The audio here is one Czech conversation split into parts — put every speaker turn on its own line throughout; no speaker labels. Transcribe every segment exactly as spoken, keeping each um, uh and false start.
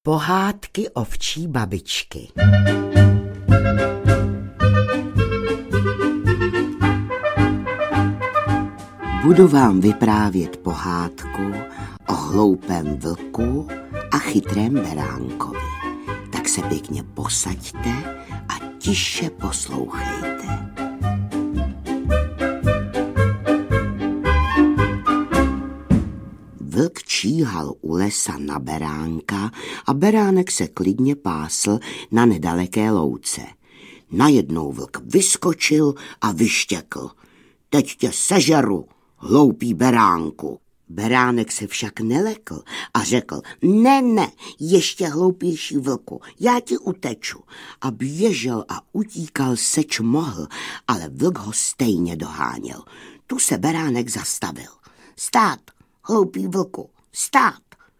Pohádky ovčí babičky. Budu vám vyprávět pohádku o hloupém vlku a chytrém beránkovi. Tak se pěkně posaďte a tiše poslouchejte. Vlk číhal u lesa na beránka a beránek se klidně pásl na nedaleké louce. Najednou vlk vyskočil a vyštěkl. Teď tě sežeru, hloupý beránku. Beránek se však nelekl a řekl, ne, ne, ještě hloupější vlku, já ti uteču. A běžel a utíkal seč mohl, ale vlk ho stejně doháněl. Tu se beránek zastavil. Stát, hloupý vlku, stát.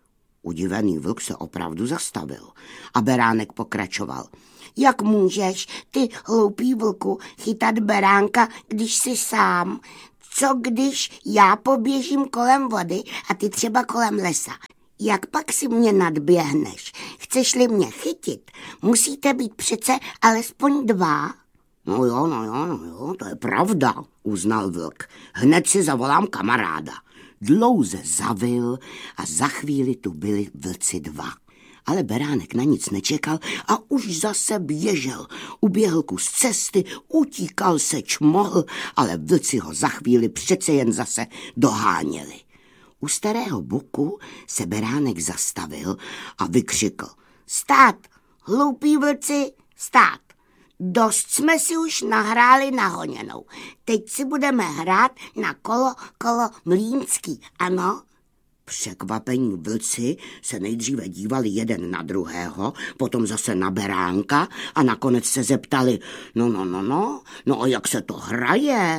Udivený vlk se opravdu zastavil a beránek pokračoval. Jak můžeš ty, hloupý vlku, chytat beránka, když jsi sám? Co když já poběžím kolem vody a ty třeba kolem lesa? Jak pak si mě nadběhneš? Chceš-li mě chytit, musíte být přece alespoň dva. No jo, no jo, no jo, to je pravda, uznal vlk. Hned si zavolám kamaráda. Dlouze zavil a za chvíli tu byli vlci dva. Ale beránek na nic nečekal a už zase běžel. Uběhl kus cesty, utíkal seč mohl, ale vlci ho za chvíli přece jen zase doháněli. U starého buku se beránek zastavil a vykřikl. Stát, hloupí vlci, stát. Dost jsme si už nahráli na honěnou. Teď si budeme hrát na kolo, kolo mlýnský, ano? Překvapení vlci se nejdříve dívali jeden na druhého, potom zase na beránka a nakonec se zeptali, no, no, no, no, no a jak se to hraje?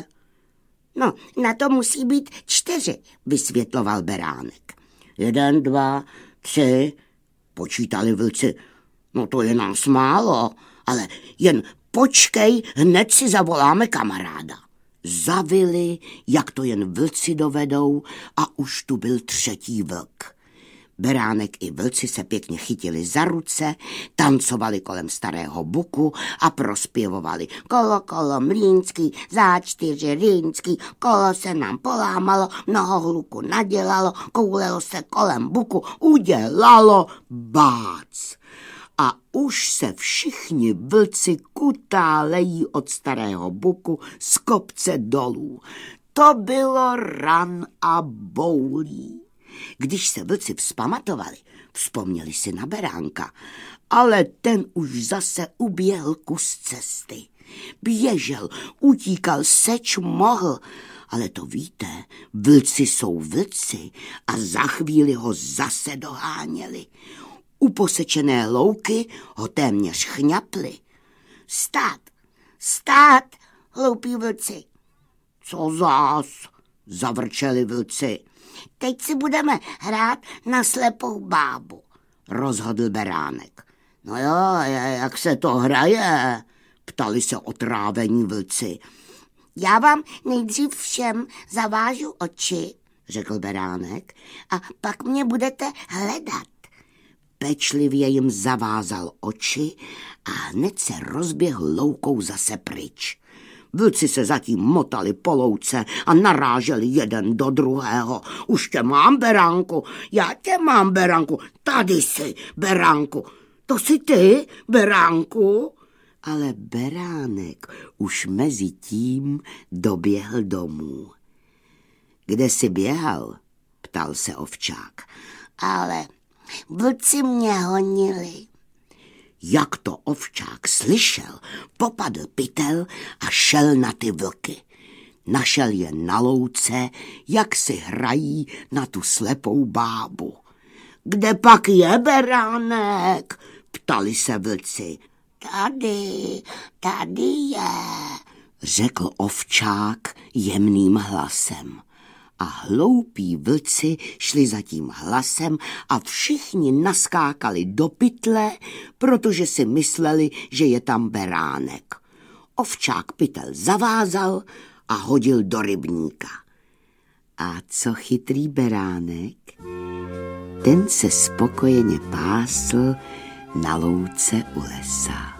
No, na to musí být čtyři, vysvětloval beránek. Jeden, dva, tři, počítali vlci, no to je nás málo, ale jen počkej, hned si zavoláme kamaráda. Zavili, jak to jen vlci dovedou, a už tu byl třetí vlk. Beránek i vlci se pěkně chytili za ruce, tancovali kolem starého buku a prospěvovali. Kolo, kolo mlýnský, za čtyři rýnský, kolo se nám polámalo, mnoho hluku nadělalo, koulelo se kolem buku, udělalo bác. A už se všichni vlci kutálejí od starého buku z kopce dolů. To bylo ran a boulí. Když se vlci vzpamatovali, vzpomněli si na beránka, ale ten už zase uběhl kus cesty. Běžel, utíkal seč mohl, ale to víte, vlci jsou vlci a za chvíli ho zase doháněli. U posečené louky ho téměř chňapli. Stát, stát, hloupí vlci. Co zás, zavrčeli vlci. Teď si budeme hrát na slepou bábu, rozhodl beránek. No jo, jak se to hraje, ptali se otrávení vlci. Já vám nejdřív všem zavážu oči, řekl beránek, a pak mě budete hledat. Pečlivě jim zavázal oči a hned se rozběhl loukou zase pryč. Vlci se zatím motali po louce a naráželi jeden do druhého. Už tě mám, beránku, já tě mám, beránku, tady jsi, beránku, to jsi ty, beránku. Ale beránek už mezi tím doběhl domů. Kde jsi běhal? Ptal se ovčák. Ale vlci mě honili. Jak to ovčák slyšel, popadl pytel a šel na ty vlky. Našel je na louce, jak si hrají na tu slepou bábu. Kde pak je beránek? Ptali se vlci. Tady, tady je, řekl ovčák jemným hlasem. A hloupí vlci šli za tím hlasem a všichni naskákali do pytle, protože si mysleli, že je tam beránek. Ovčák pytel zavázal a hodil do rybníka. A co chytrý beránek? ten se spokojeně pásl na louce u lesa.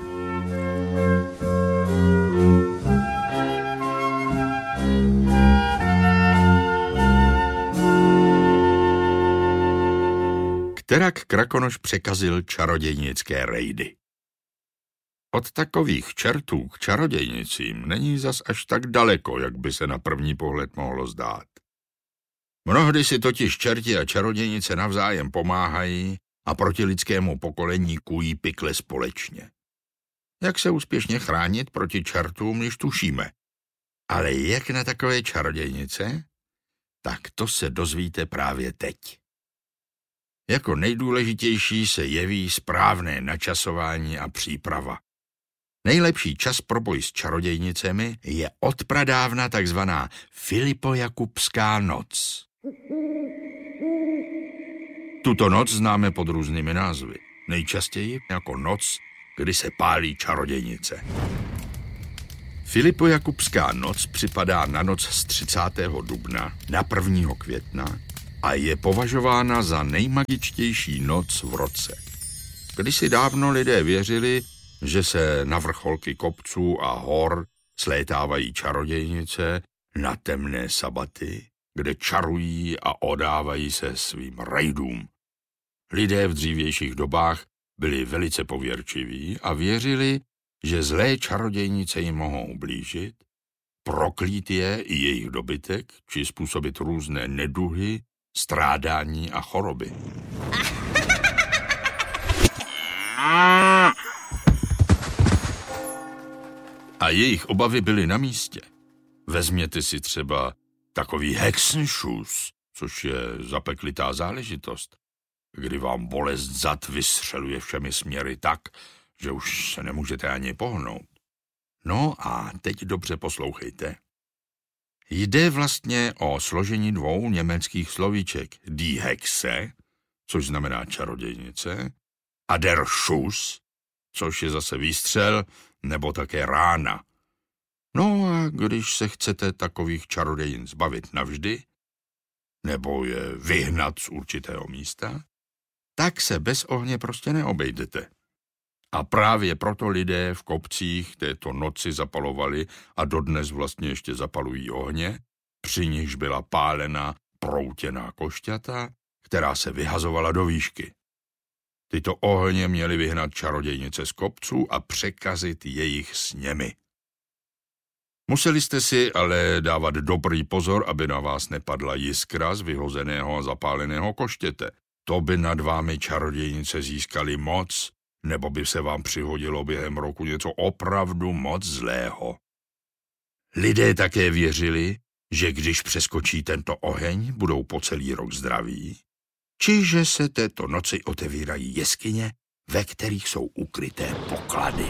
Kterak Krakonoš překazil čarodějnické rejdy. Od takových čertů k čarodějnicím není zas až tak daleko, jak by se na první pohled mohlo zdát. Mnohdy si totiž čerti a čarodějnice navzájem pomáhají a proti lidskému pokolení kují pikle společně. Jak se úspěšně chránit proti čertům, již tušíme. Ale jak na takové čarodějnice? Tak to se dozvíte právě teď. Jako nejdůležitější se jeví správné načasování a příprava. Nejlepší čas pro boj s čarodějnicemi je odpradávna takzvaná Filipojakubská noc. Tuto noc známe pod různými názvy. Nejčastěji jako noc, kdy se pálí čarodějnice. Filipojakubská noc připadá na noc z třicátého dubna na prvního května a je považována za nejmagičtější noc v roce. Kdysi dávno lidé věřili, že se na vrcholky kopců a hor slétávají čarodějnice na temné sabaty, kde čarují a odávají se svým rejdům. Lidé v dřívějších dobách byli velice pověrčiví a věřili, že zlé čarodějnice jim mohou ublížit, proklít je i jejich dobytek, či způsobit různé neduhy, strádání a choroby. A jejich obavy byly na místě. Vezměte si třeba takový Hexenschuss, což je zapeklitá záležitost, kdy vám bolest zad vystřeluje všemi směry tak, že už se nemůžete ani pohnout. No a teď dobře poslouchejte. Jde vlastně o složení dvou německých slovíček. Die Hexe, což znamená čarodějnice, a der Schuss, což je zase výstřel, nebo také rána. No a když se chcete takových čarodějin zbavit navždy, nebo je vyhnat z určitého místa, tak se bez ohně prostě neobejdete. A právě proto lidé v kopcích této noci zapalovali a dodnes vlastně ještě zapalují ohně, při nichž byla pálena proutěná košťata, která se vyhazovala do výšky. Tyto ohně měly vyhnat čarodějnice z kopců a překazit jejich sněmy. Museli jste si ale dávat dobrý pozor, aby na vás nepadla jiskra z vyhozeného a zapáleného koštěte. To by nad vámi čarodějnice získali moc, nebo by se vám přihodilo během roku něco opravdu moc zlého. Lidé také věřili, že když přeskočí tento oheň, budou po celý rok zdraví, či že se této noci otevírají jeskyně, ve kterých jsou ukryté poklady.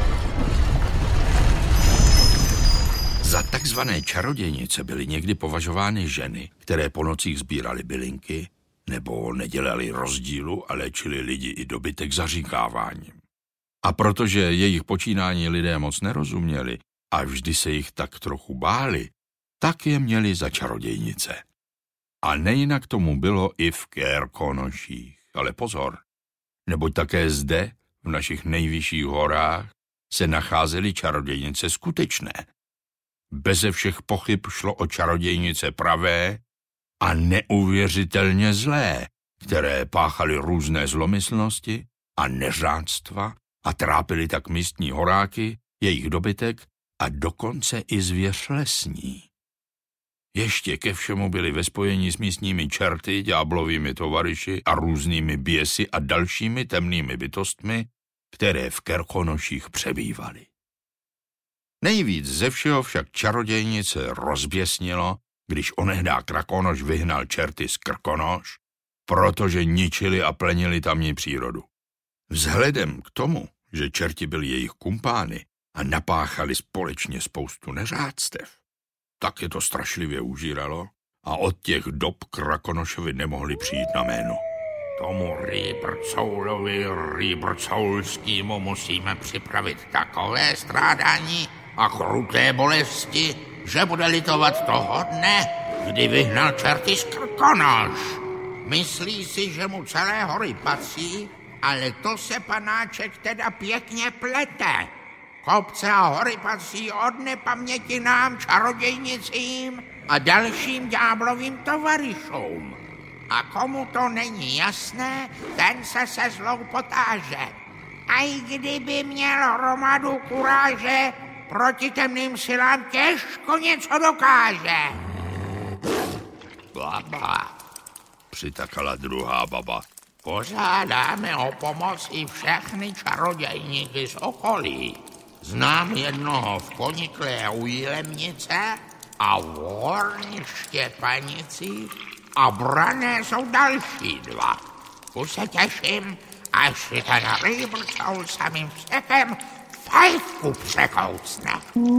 Za takzvané čarodějnice byly někdy považovány ženy, které po nocích sbíraly bylinky, nebo nedělali rozdílu a léčili lidi i dobytek zaříkáváním. A protože jejich počínání lidé moc nerozuměli a vždy se jich tak trochu báli, tak je měli za čarodějnice. A nejinak tomu bylo i v Krkonoších. Ale pozor, neboť také zde, v našich nejvyšších horách, se nacházely čarodějnice skutečné. Beze všech pochyb šlo o čarodějnice pravé a neuvěřitelně zlé, které páchaly různé zlomyslnosti a neřádstva a trápily tak místní horáky, jejich dobytek a dokonce i zvěř lesní. Ještě ke všemu byli ve spojení s místními čerty, ďáblovými tovaryši a různými běsy a dalšími temnými bytostmi, které v Krkonoších přebývaly. Nejvíc ze všeho však čarodějnice rozběsnilo, když onehdá Krakonoš vyhnal čerty z Krkonoš, protože ničili a plenili tamní přírodu. Vzhledem k tomu, že čerti byli jejich kumpány a napáchali společně spoustu neřádstev, tak je to strašlivě užíralo a od těch dob Krakonošovi nemohli přijít na jméno. Tomu Rýbrcoulovi Rýbrcoulskému musíme připravit takové strádání a kruté bolesti, že bude litovat toho dne, kdy vyhnal čerty z Krkonoš.
Myslí si, že mu celé hory patří, ale to se panáček teda pěkně plete. Kopce a hory patří od nepaměti nám, čarodějnicím a dalším ďáblovým tovaryšům. A komu to není jasné, ten se se zlou potáže. A i kdyby měl hromadu kuráže, proti temným silám těžko něco dokáže. Baba,
přitakala druhá baba.
Požádáme o pomoc i všechny čarodějníky z okolí. Znám jednoho v Koniklé u Jilemnice a v Horní Štěpanicích a Brané jsou další dva. Už se těším, až si ten rýbrčou samým vstekem fajfku překoucne.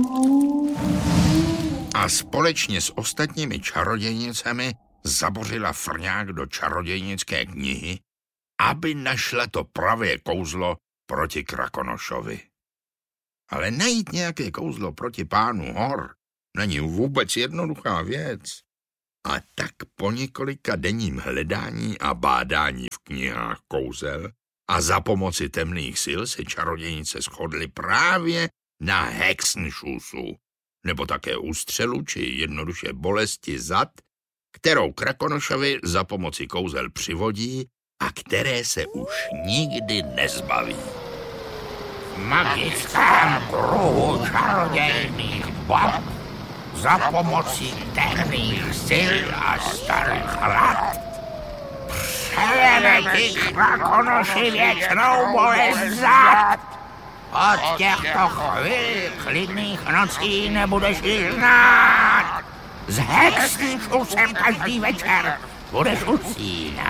A společně s ostatními čarodějnicemi zabořila Frňák do čarodějnické knihy, aby našla to pravé kouzlo proti Krakonošovi. Ale najít nějaké kouzlo proti pánu hor není vůbec jednoduchá věc. A tak po několika denním hledání a bádání v knihách kouzel a za pomoci temných sil se čarodějnice shodly právě na Hexenschussu, nebo také ústřelu či jednoduše bolesti zad, kterou Krakonošovi za pomoci kouzel přivodí a které se už nikdy nezbaví.
V magickém kruhu čarodějných bab za pomocí temných sil a starých rad přejeme ti Krakonoši věčnou bolest zad. Od těchto chvíli klidných nocí nebudeš ji znát. S Hexenschussem každý večer budeš usínat.